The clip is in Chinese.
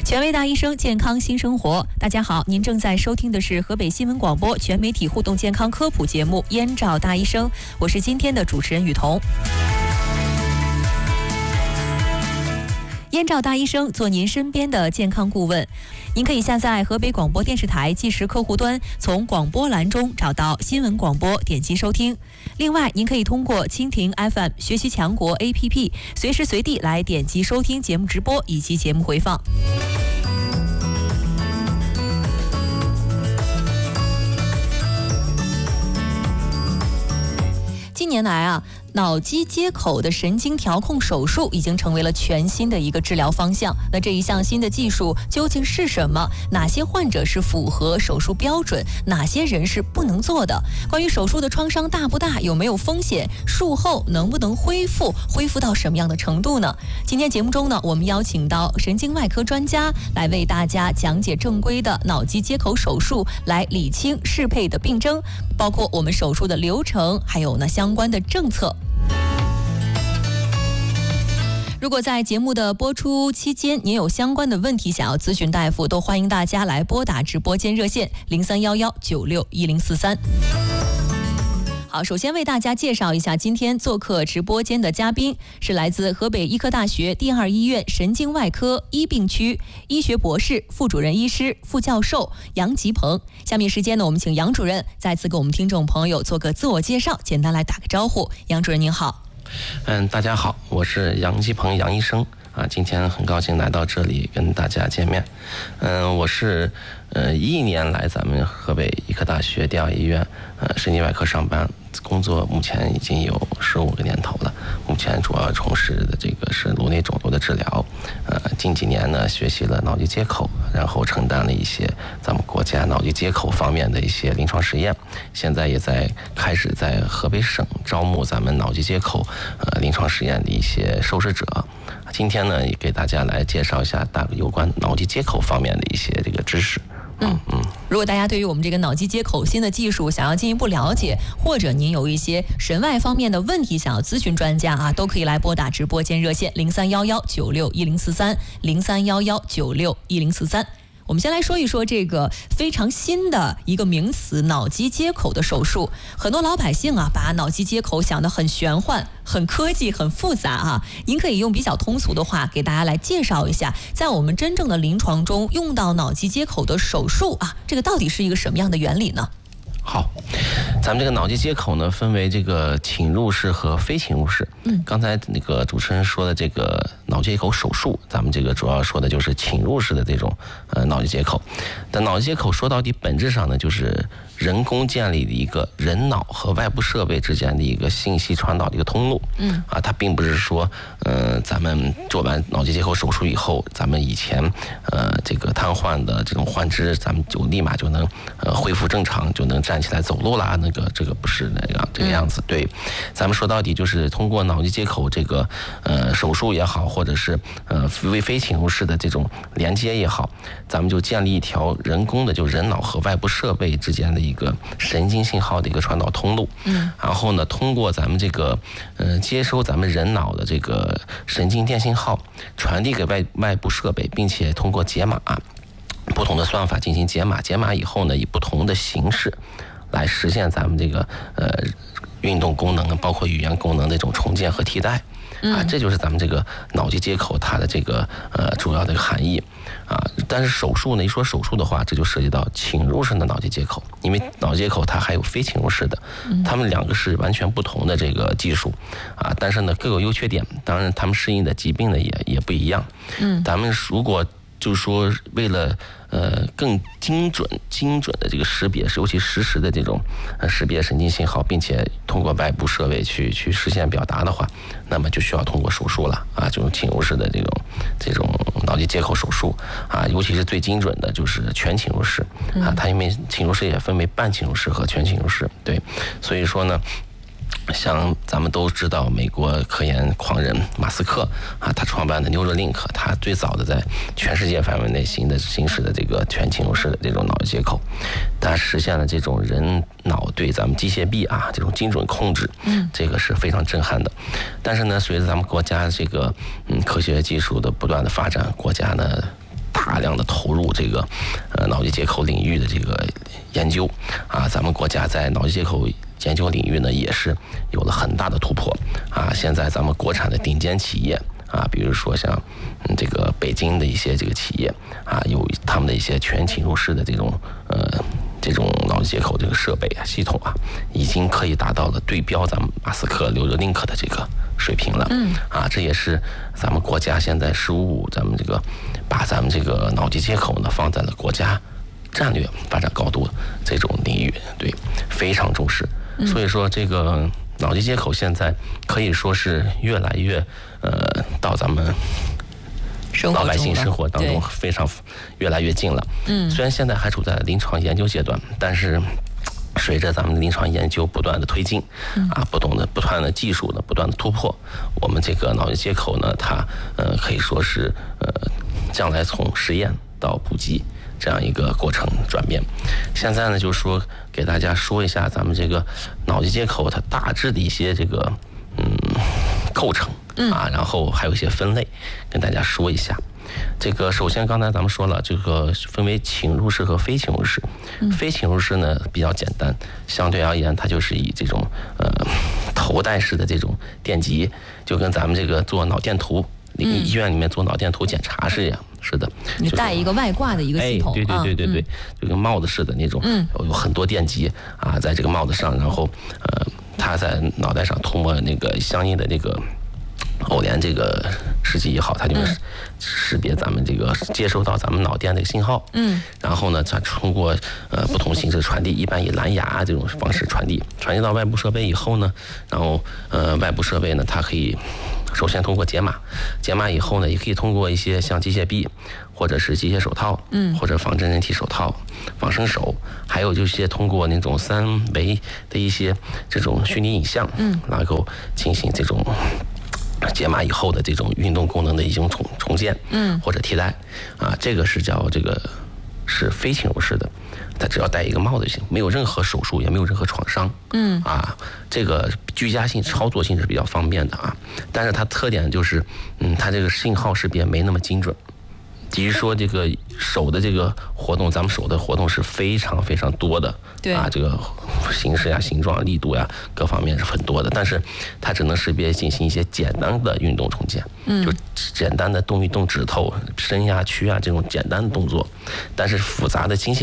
权威大医生，健康新生活。大家好，您正在收听的是河北新闻广播全媒体互动健康科普节目《燕赵大医生》，我是今天的主持人雨桐。燕赵大医生，做您身边的健康顾问。您可以下载河北广播电视台即时客户端，从广播栏中找到新闻广播，点击收听。另外，您可以通过蜻蜓 FM、学习强国 APP， 随时随地来点击收听节目直播以及节目回放。近年来啊，脑机接口的神经调控手术已经成为了全新的一个治疗方向。那这一项新的技术究竟是什么？哪些患者是符合手术标准？哪些人是不能做的？关于手术的创伤大不大？有没有风险？术后能不能恢复？恢复到什么样的程度呢？今天节目中呢，我们邀请到神经外科专家来为大家讲解正规的脑机接口手术，来理清适配的病症，包括我们手术的流程，还有呢相关的政策。如果在节目的播出期间您有相关的问题想要咨询大夫，都欢迎大家来拨打直播间热线0311961043。好，首先为大家介绍一下今天做客直播间的嘉宾，是来自河北医科大学第二医院神经外科医病区医学博士、副主任医师、副教授杨吉鹏。下面时间呢，我们请杨主任再次给我们听众朋友做个自我介绍，简单来打个招呼。杨主任您好。 大家好，我是杨吉鹏杨医生啊，今天很高兴来到这里跟大家见面。我是11年来咱们河北医科大学第二医院神经外科上班，工作目前已经有15个年头了。目前主要从事的这个是颅内肿瘤的治疗，近几年呢学习了脑机接口，然后承担了一些咱们国家脑机接口方面的一些临床实验，现在也开始在河北省招募咱们脑机接口临床实验的一些受试者。今天呢，也给大家来介绍一下大概有关脑机接口方面的一些这个知识。 如果大家对于我们这个脑机接口新的技术想要进一步了解，或者您有一些神外方面的问题想要咨询专家啊，都可以来拨打直播间热线0311961043，0311961043。我们先来说一说这个非常新的一个名词——脑机接口的手术。很多老百姓啊，把脑机接口想得很玄幻、很科技、很复杂啊。您可以用比较通俗的话给大家来介绍一下，在我们真正的临床中用到脑机接口的手术啊，这个到底是一个什么样的原理呢？ 好，咱们这个脑机接口呢，分为这个侵入式和非侵入式。刚才那个主持人说的这个脑机接口手术，咱们这个主要说的就是侵入式的这种脑机接口。但脑机接口说到底本质上呢，就是人工建立的一个人脑和外部设备之间的一个信息传导的一个通路。它并不是说咱们做完脑机接口手术以后，咱们以前这个瘫痪的这种患肢，咱们就立马就能恢复正常，就能站起来走路啦。这个不是这个样子。对，咱们说到底就是通过脑机接口这个手术也好，或者是非侵入式的这种连接也好，咱们就建立一条人工的，就人脑和外部设备之间的一个神经信号的一个传导通路。然后呢，通过咱们这个接收咱们人脑的这个神经电信号，传递给外部设备，并且通过解码不同的算法进行解码以后呢，以不同的形式来实现咱们这个运动功能，包括语言功能的一种重建和替代。这就是咱们这个脑机接口它的这个主要的含义啊。但是手术呢，一说手术的话，这就涉及到侵入式的脑机接口，因为脑机接口它还有非侵入式的，它们两个是完全不同的这个技术啊。但是呢，各有优缺点，当然它们适应的疾病呢也不一样。咱们如果就是说为了更精准的这个识别，尤其实时的这种识别神经信号，并且通过外部设备去实现表达的话，那么就需要通过手术了啊，这种侵入式的这种脑机接口手术啊，尤其是最精准的就是全侵入式啊，它因为侵入式也分为半侵入式和全侵入式。对，所以说呢，像咱们都知道美国科研狂人马斯克啊，他创办的 Neuralink， 他最早的在全世界范围内行使的这个全侵入式的这种脑机接口，他实现了这种人脑对咱们机械臂啊这种精准控制，这个是非常震撼的。但是呢，随着咱们国家这个科学技术的不断的发展，国家呢大大量的投入这个脑机接口领域的这个研究啊，咱们国家在脑机接口研究领域呢也是有了很大的突破啊。现在咱们国产的顶尖企业啊，比如说像这个北京的一些这个企业啊，有他们的一些全侵入式的这种脑机接口这个设备啊系统啊，已经可以达到了对标咱们马斯克、Neuralink的这个水平了。这也是咱们国家现在15+5，咱们这个把咱们这个脑机接口呢放在了国家战略发展高度这种领域，对，非常重视。所以说这个脑机接口现在可以说是越来越到咱们老百姓生活当中非常越来越近了。虽然现在还处在临床研究阶段，但是随着咱们的临床研究不断的推进不断的技术的不断的突破，我们这个脑机接口呢，它可以说是将来从实验到普及这样一个过程转变。现在呢，就是说给大家说一下咱们这个脑机接口它大致的一些这个构成然后还有一些分类，跟大家说一下。这个首先刚才咱们说了，这个分为侵入式和非侵入式。非侵入式呢比较简单，相对而言它就是以这种头戴式的这种电极，就跟咱们这个做脑电图医院里面做脑电图检查是一样。是的， 你戴一个外挂的一个系统， 对，就跟帽子似的那种，有很多电极啊，在这个帽子上，然后它在脑袋上涂抹那个相应的这个偶联这个试剂也好，它就是识别咱们这个接收到咱们脑电的信号，然后呢，它通过不同形式传递，一般以蓝牙这种方式传递到外部设备以后呢，然后外部设备呢，它可以首先通过解码以后呢，也可以通过一些像机械臂或者是机械手套，或者仿真人体手套、仿生手，还有就是通过那种3维的一些这种虚拟影像，能够进行这种解码以后的这种运动功能的一种重建，或者替代这个是叫这个是非侵入式的，它只要戴一个帽子就行，没有任何手术，也没有任何创伤，这个居家性操作性是比较方便的但是它特点就是，它这个信号识别没那么精准。至于说这个手的这个活动，咱们手的活动是非常非常多的， 对这个形式呀、形状、力度呀，各方面是很多的，但是它只能识别进行一些简单的运动重建，就简单的动一动指头、伸呀、屈啊这种简单的动作，但是复杂的精细